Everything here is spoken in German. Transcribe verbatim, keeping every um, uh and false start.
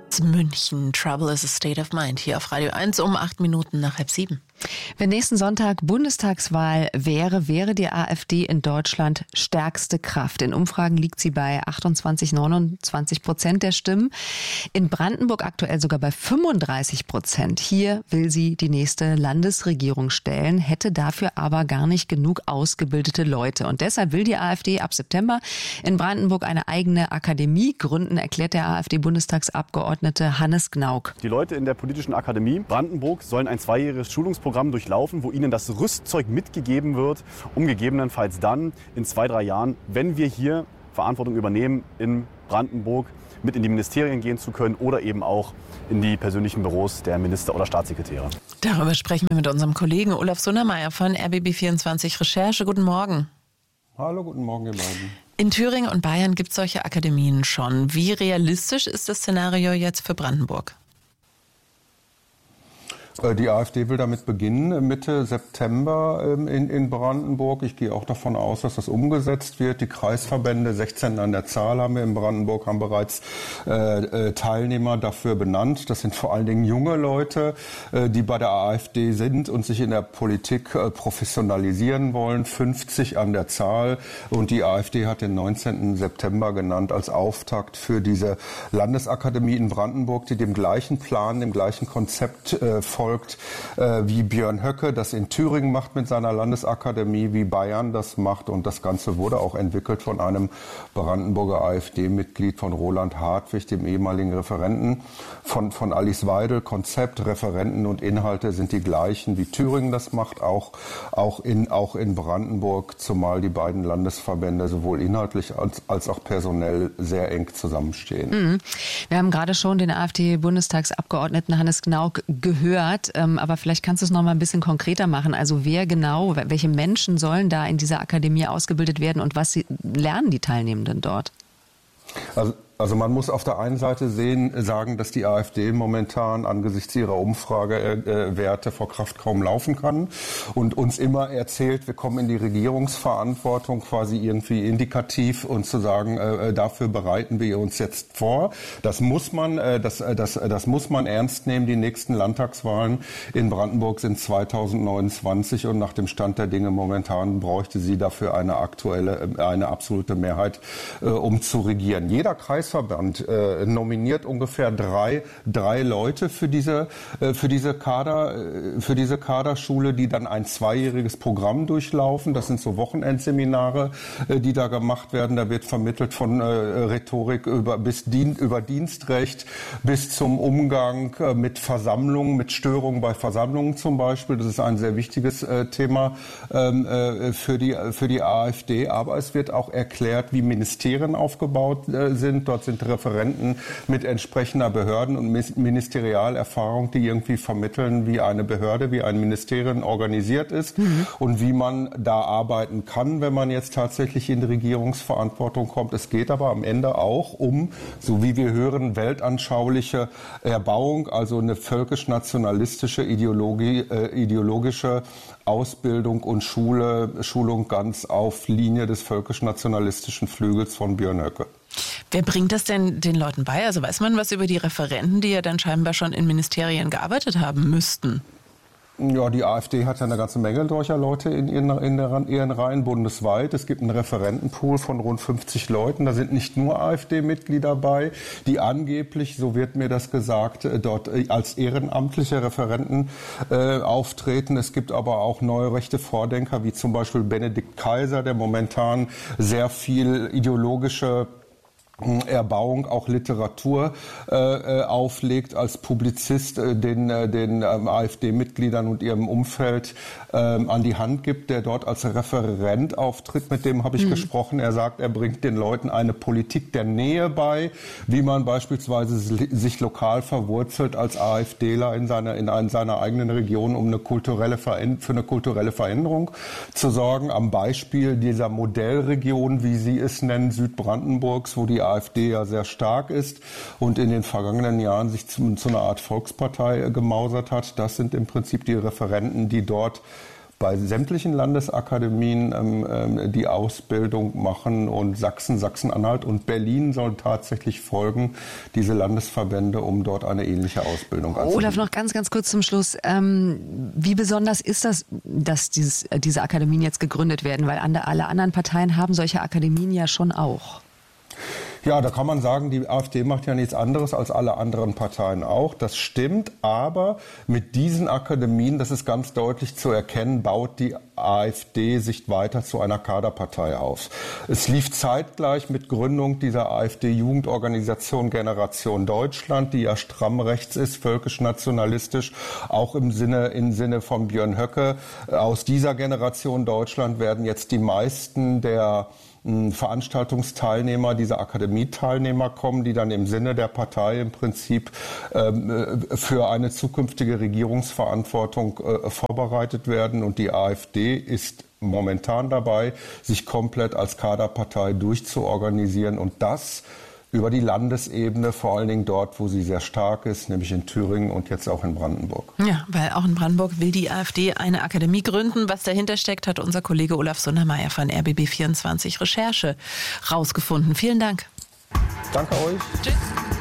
München, Trouble is a State of Mind, hier auf Radio eins um acht Minuten nach halb sieben. Wenn nächsten Sonntag Bundestagswahl wäre, wäre die AfD in Deutschland stärkste Kraft. In Umfragen liegt sie bei achtundzwanzig, neunundzwanzig Prozent der Stimmen. In Brandenburg aktuell sogar bei fünfunddreißig Prozent. Hier will sie die nächste Landesregierung stellen, hätte dafür aber gar nicht genug ausgebildete Leute. Und deshalb will die AfD ab September in Brandenburg eine eigene Akademie gründen, erklärt der AfD-Bundestagsabgeordnete Hannes Gnauk. Die Leute in der Politischen Akademie Brandenburg sollen ein zweijähriges Schulungsprogramm durchlaufen, wo ihnen das Rüstzeug mitgegeben wird, um gegebenenfalls dann in zwei, drei Jahren, wenn wir hier Verantwortung übernehmen, in Brandenburg mit in die Ministerien gehen zu können oder eben auch in die persönlichen Büros der Minister oder Staatssekretäre. Darüber sprechen wir mit unserem Kollegen Olaf Sundermeier von R B B vierundzwanzig Recherche. Guten Morgen. Hallo, guten Morgen, ihr beiden. In Thüringen und Bayern gibt es solche Akademien schon. Wie realistisch ist das Szenario jetzt für Brandenburg? Die AfD will damit beginnen, Mitte September in, in Brandenburg. Ich gehe auch davon aus, dass das umgesetzt wird. Die Kreisverbände, sechzehn an der Zahl haben wir in Brandenburg, haben bereits äh, Teilnehmer dafür benannt. Das sind vor allen Dingen junge Leute, äh, die bei der AfD sind und sich in der Politik äh, professionalisieren wollen. fünfzig an der Zahl. Und die AfD hat den neunzehnten September genannt als Auftakt für diese Landesakademie in Brandenburg, die dem gleichen Plan, dem gleichen Konzept äh, folgt, äh, wie Björn Höcke das in Thüringen macht mit seiner Landesakademie, wie Bayern das macht. Und das Ganze wurde auch entwickelt von einem Brandenburger AfD-Mitglied, von Roland Hartwig, dem ehemaligen Referenten von, von Alice Weidel. Konzept, Referenten und Inhalte sind die gleichen, wie Thüringen das macht, auch, auch, in, auch in Brandenburg, zumal die beiden Landesverbände sowohl inhaltlich als, als auch personell sehr eng zusammenstehen. Mhm. Wir haben gerade schon den AfD-Bundestagsabgeordneten Hannes Gnauk gehört. Aber vielleicht kannst du es noch mal ein bisschen konkreter machen. Also wer genau, welche Menschen sollen da in dieser Akademie ausgebildet werden und was sie, lernen die Teilnehmenden dort? Also Also man muss auf der einen Seite sehen, sagen, dass die AfD momentan angesichts ihrer Umfragewerte vor Kraft kaum laufen kann und uns immer erzählt, wir kommen in die Regierungsverantwortung, quasi irgendwie indikativ, und zu sagen, äh, dafür bereiten wir uns jetzt vor. Das muss man, äh, das, das, das muss man ernst nehmen. Die nächsten Landtagswahlen in Brandenburg sind zweitausendneunundzwanzig und nach dem Stand der Dinge momentan bräuchte sie dafür eine aktuelle, eine absolute Mehrheit, äh, um zu regieren. Jeder Kreis Verband äh, nominiert ungefähr drei, drei Leute für diese, äh, für diese Kader, äh, für diese Kaderschule, die dann ein zweijähriges Programm durchlaufen. Das sind so Wochenendseminare, äh, die da gemacht werden. Da wird vermittelt von äh, Rhetorik über, bis Dien, über Dienstrecht bis zum Umgang äh, mit Versammlungen, mit Störungen bei Versammlungen zum Beispiel. Das ist ein sehr wichtiges äh, Thema ähm, äh, für die, für die AfD. Aber es wird auch erklärt, wie Ministerien aufgebaut äh, sind. Dort sind Referenten mit entsprechender Behörden- und Ministerialerfahrung, die irgendwie vermitteln, wie eine Behörde, wie ein Ministerium organisiert ist mhm. und wie man da arbeiten kann, wenn man jetzt tatsächlich in die Regierungsverantwortung kommt. Es geht aber am Ende auch um, so wie wir hören, weltanschauliche Erbauung, also eine völkisch-nationalistische Ideologie, äh, ideologische Ausbildung und Schule, Schulung ganz auf Linie des völkisch-nationalistischen Flügels von Björn Höcke. Wer bringt das denn den Leuten bei? Also weiß man was über die Referenten, die ja dann scheinbar schon in Ministerien gearbeitet haben müssten? Ja, die AfD hat ja eine ganze Menge solcher Leute in ihren, in ihren Reihen bundesweit. Es gibt einen Referentenpool von rund fünfzig Leuten. Da sind nicht nur AfD-Mitglieder bei, die angeblich, so wird mir das gesagt, dort als ehrenamtliche Referenten äh, auftreten. Es gibt aber auch neue rechte Vordenker, wie zum Beispiel Benedikt Kaiser, der momentan sehr viel ideologische Erbauung, auch Literatur äh, auflegt, als Publizist äh, den, äh, den ähm, AfD-Mitgliedern und ihrem Umfeld äh, an die Hand gibt, der dort als Referent auftritt. Mit dem habe ich mhm. gesprochen. Er sagt, er bringt den Leuten eine Politik der Nähe bei, wie man beispielsweise sich lokal verwurzelt als AfDler in seiner, in einer, seiner eigenen Region, um eine kulturelle Veränder- für eine kulturelle Veränderung zu sorgen. Am Beispiel dieser Modellregion, wie Sie es nennen, Südbrandenburgs, wo die AfD ja sehr stark ist und in den vergangenen Jahren sich zu, zu einer Art Volkspartei gemausert hat. Das sind im Prinzip die Referenten, die dort bei sämtlichen Landesakademien ähm, die Ausbildung machen und Sachsen, Sachsen-Anhalt und Berlin sollen tatsächlich folgen, diese Landesverbände, um dort eine ähnliche Ausbildung anzubieten. Olaf, noch ganz, ganz kurz zum Schluss. Ähm, wie besonders ist das, dass dieses, diese Akademien jetzt gegründet werden? Weil alle anderen Parteien haben solche Akademien ja schon auch. Ja, da kann man sagen, die AfD macht ja nichts anderes als alle anderen Parteien auch. Das stimmt, aber mit diesen Akademien, das ist ganz deutlich zu erkennen, baut die AfD sich weiter zu einer Kaderpartei auf. Es lief zeitgleich mit Gründung dieser AfD-Jugendorganisation Generation Deutschland, die ja stramm rechts ist, völkisch-nationalistisch, auch im Sinne, im Sinne von Björn Höcke. Aus dieser Generation Deutschland werden jetzt die meisten der Veranstaltungsteilnehmer, diese Akademieteilnehmer kommen, die dann im Sinne der Partei im Prinzip ähm, für eine zukünftige Regierungsverantwortung äh, vorbereitet werden. Und die AfD ist momentan dabei, sich komplett als Kaderpartei durchzuorganisieren und das über die Landesebene, vor allen Dingen dort, wo sie sehr stark ist, nämlich in Thüringen und jetzt auch in Brandenburg. Ja, weil auch in Brandenburg will die AfD eine Akademie gründen. Was dahinter steckt, hat unser Kollege Olaf Sundermeier von R B B vierundzwanzig Recherche rausgefunden. Vielen Dank. Danke euch. Tschüss.